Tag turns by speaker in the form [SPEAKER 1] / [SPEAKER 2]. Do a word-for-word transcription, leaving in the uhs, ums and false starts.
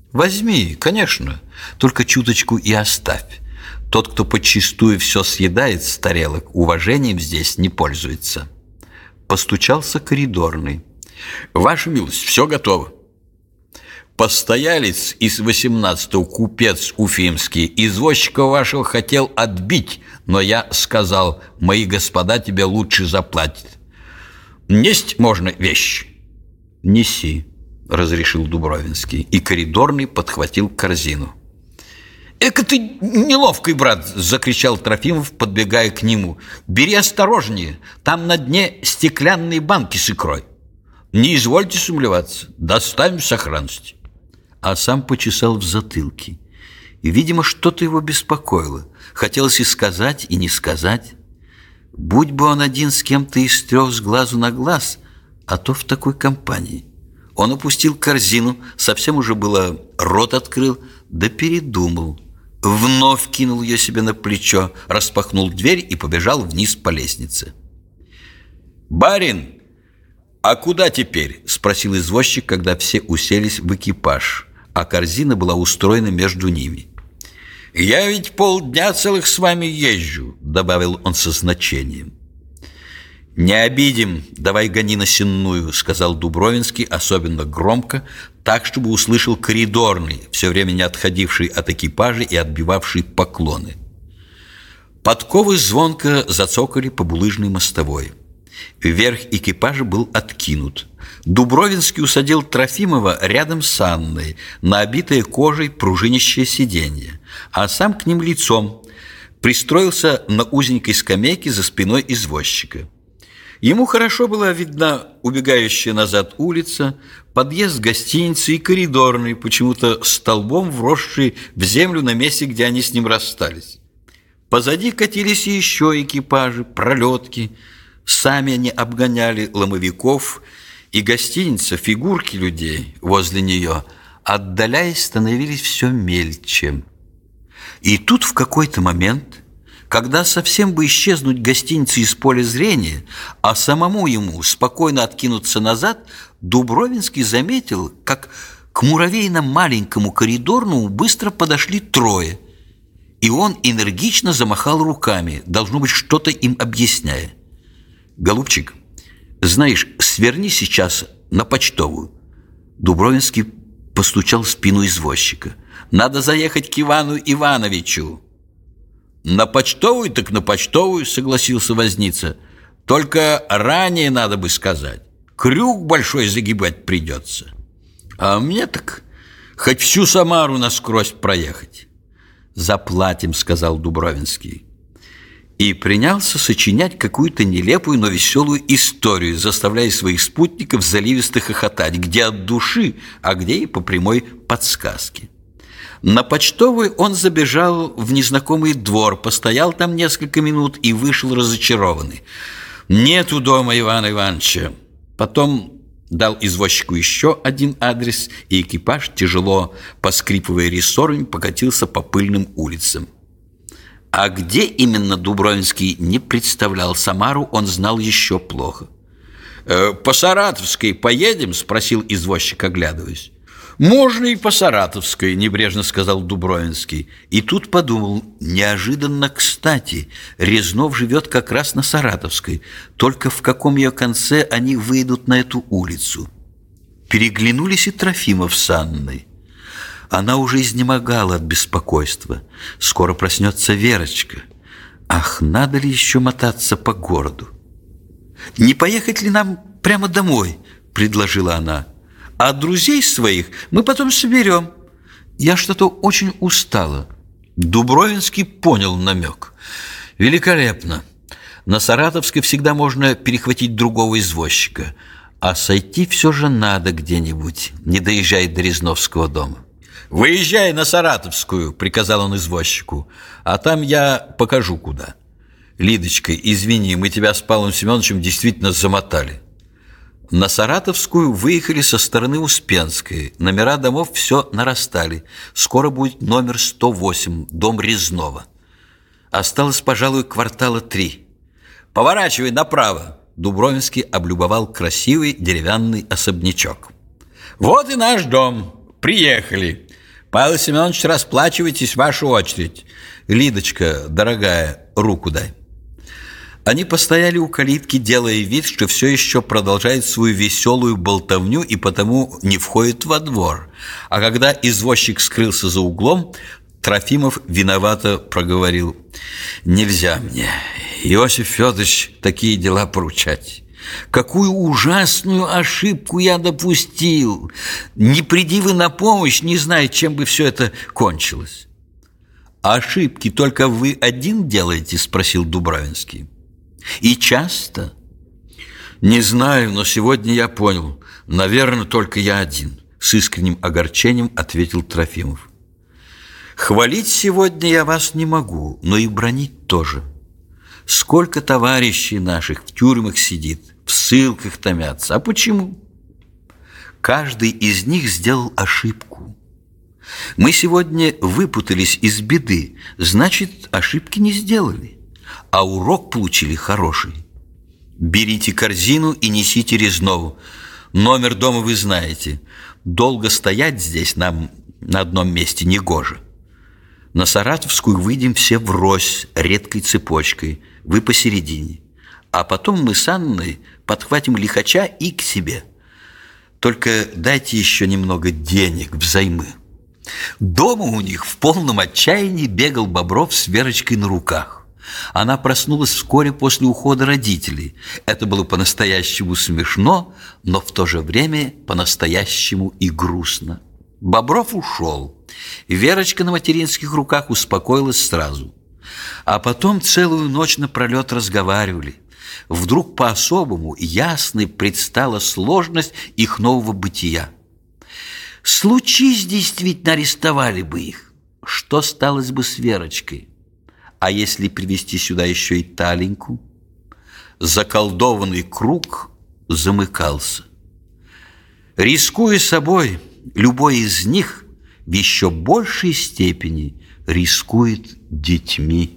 [SPEAKER 1] Возьми, конечно, только чуточку и оставь. Тот, кто подчистую все съедает с тарелок, уважением здесь не пользуется. Постучался коридорный.
[SPEAKER 2] Ваша милость, все готово. Постоялец из восемнадцатого, купец уфимский, извозчика вашего хотел отбить, но я сказал: мои господа тебе лучше заплатят. Несть можно вещь?
[SPEAKER 1] Неси, разрешил Дубровинский, и коридорный подхватил корзину.
[SPEAKER 2] «Эка ты неловкий, брат!» – закричал Трофимов, подбегая к нему. «Бери осторожнее, там на дне стеклянные банки с икрой. Не извольте сомневаться, доставим в сохранности».
[SPEAKER 1] А сам почесал в затылке. И, видимо, что-то его беспокоило. Хотелось и сказать, и не сказать. Будь бы он один с кем-то из трех с глазу на глаз, а то в такой компании. Он опустил корзину, совсем уже было рот открыл, да передумал. Вновь кинул ее себе на плечо, распахнул дверь и побежал вниз по лестнице.
[SPEAKER 2] «Барин, а куда теперь?» – спросил извозчик, когда все уселись в экипаж, а корзина была устроена между ними. «Я ведь полдня целых с вами езжу», – добавил он со значением.
[SPEAKER 1] «Не обидим, давай гони на Сенную», — сказал Дубровинский особенно громко, так, чтобы услышал коридорный, все время не отходивший от экипажа и отбивавший поклоны. Подковы звонко зацокали по булыжной мостовой. Верх экипажа был откинут. Дубровинский усадил Трофимова рядом с Анной на обитое кожей пружинищее сиденье, а сам к ним лицом пристроился на узенькой скамейке за спиной извозчика. Ему хорошо была видна убегающая назад улица, подъезд гостиницы и коридорный, почему-то столбом вросший в землю на месте, где они с ним расстались. Позади катились еще экипажи, пролетки. Сами они обгоняли ломовиков, и гостиница, фигурки людей возле нее, отдаляясь, становились все мельче. И тут в какой-то момент, когда совсем бы исчезнуть гостинице из поля зрения, а самому ему спокойно откинуться назад, Дубровинский заметил, как к муравейно-маленькому коридорному быстро подошли трое, и он энергично замахал руками, должно быть, что-то им объясняя. «Голубчик, знаешь, сверни сейчас на Почтовую». Дубровинский постучал в спину извозчика. «Надо заехать к Ивану Ивановичу».
[SPEAKER 2] «На Почтовую, так на Почтовую», — согласился возница. «Только ранее надо бы сказать. Крюк большой загибать придется. А мне так хоть всю Самару насквозь проехать».
[SPEAKER 1] «Заплатим», — сказал Дубровинский. И принялся сочинять какую-то нелепую, но веселую историю, заставляя своих спутников заливисто хохотать, где от души, а где и по прямой подсказке. На Почтовой он забежал в незнакомый двор, постоял там несколько минут и вышел разочарованный. «Нету дома Ивана Ивановича». Потом дал извозчику еще один адрес, и экипаж, тяжело поскрипывая рессорами, покатился по пыльным улицам. А где именно Дубровинский не представлял, Самару он знал еще плохо.
[SPEAKER 2] «Э, «По Саратовской поедем?» – спросил извозчик, оглядываясь. «Можно и по Саратовской», – небрежно сказал Дубровинский.
[SPEAKER 1] И тут подумал, неожиданно кстати, Резнов живет как раз на Саратовской, только в каком ее конце они выйдут на эту улицу. Переглянулись и Трофимов с Анной. Она уже изнемогала от беспокойства. Скоро проснется Верочка. Ах, надо ли еще мотаться по городу? «Не поехать ли нам прямо домой?» – предложила она. «А друзей своих мы потом соберем. Я что-то очень устала». Дубровинский понял намек. «Великолепно. На Саратовской всегда можно перехватить другого извозчика, а сойти все же надо где-нибудь, не доезжая до Резновского дома».
[SPEAKER 2] «Выезжай на Саратовскую», — приказал он извозчику, «а там я покажу куда».
[SPEAKER 1] «Лидочка, извини, мы тебя с Павлом Семеновичем действительно замотали». На Саратовскую выехали со стороны Успенской. Номера домов все нарастали. Скоро будет номер сто восемь, дом Резнова. Осталось, пожалуй, квартала три.
[SPEAKER 2] «Поворачивай направо», —
[SPEAKER 1] Дубровинский облюбовал красивый деревянный особнячок.
[SPEAKER 2] «Вот и наш дом. Приехали.
[SPEAKER 1] Павел Семенович, расплачивайтесь, ваша очередь. Лидочка, дорогая, руку дай. Они постояли у калитки, делая вид, что все еще продолжает свою веселую болтовню и потому не входит во двор. А когда извозчик скрылся за углом, Трофимов виновато проговорил: «Нельзя мне, Иосиф Федорович, такие дела поручать. Какую ужасную ошибку я допустил! Не приди вы на помощь, не знаю, чем бы все это кончилось». «Ошибки только вы один делаете?» – спросил Дубровинский. «И часто?» «Не знаю, но сегодня я понял. Наверное, только я один», – с искренним огорчением ответил Трофимов. «Хвалить сегодня я вас не могу, но и бранить тоже. Сколько товарищей наших в тюрьмах сидит, в ссылках томятся. А почему? Каждый из них сделал ошибку. Мы сегодня выпутались из беды, значит, ошибки не сделали, а урок получили хороший. Берите корзину и несите Резнову. Номер дома вы знаете. Долго стоять здесь нам на одном месте негоже. На Саратовскую выйдем все врозь редкой цепочкой, вы посередине. А потом мы с Анной подхватим лихача и к себе. Только дайте еще немного денег взаймы». Дома у них в полном отчаянии бегал Бобров с Верочкой на руках. Она проснулась вскоре после ухода родителей. Это было по-настоящему смешно, но в то же время по-настоящему и грустно. Бобров ушел. Верочка на материнских руках успокоилась сразу. А потом целую ночь напролет разговаривали. Вдруг по-особому ясной предстала сложность их нового бытия. Случись, действительно арестовали бы их. Что сталось бы с Верочкой? А если привести сюда еще и Таленьку? Заколдованный круг замыкался. Рискуя собой, любой из них в еще большей степени рискует детьми.